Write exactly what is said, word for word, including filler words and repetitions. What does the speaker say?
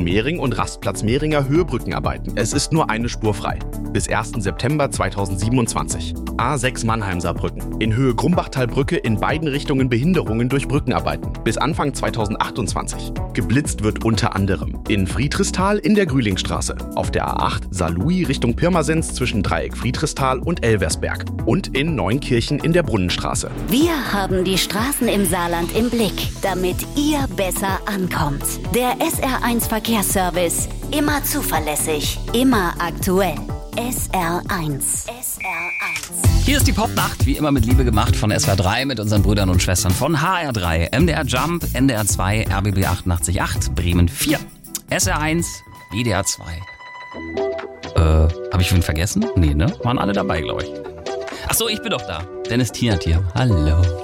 Mehring und Rastplatz Mehringer Höhe Brückenarbeiten. Es ist nur eine Spur frei. Bis ersten September zweitausendsiebenundzwanzig. A sechs Mannheim-Saarbrücken. In Höhe Grumbachtalbrücke in beiden Richtungen Behinderungen durch Brückenarbeiten. Bis Anfang zweitausendachtundzwanzig. Geblitzt wird unter anderem in Friedrichsthal in der Grühlingstraße, auf der A acht Saarlouis Richtung Pirmasens zwischen Dreieck Friedrichsthal und Elversberg und in Neunkirchen in der Brunnenstraße. Wir haben die Straßen im Saarland im Blick, damit ihr besser ankommt. Der S R eins Verkehrsservice. Immer zuverlässig, immer aktuell. S R eins. S R eins. Hier ist die Popnacht, wie immer mit Liebe gemacht von S W R drei mit unseren Brüdern und Schwestern von H R drei, M D R Jump, N D R zwei, R B B achtundachtzig Komma acht, Bremen vier, S R eins, W D R zwei. Äh, hab ich wen vergessen? Nee, ne? Waren alle dabei, glaube ich. Ach so, ich bin doch da. Dennis Tiernatier. Hallo.